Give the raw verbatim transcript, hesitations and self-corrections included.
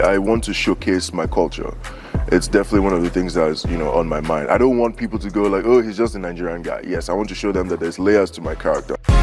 I want to showcase my culture. It's definitely one of the things that is, you know, on my mind. I don't want people to go like, oh, he's just a Nigerian guy. Yes, I want to show them that there's layers to my character.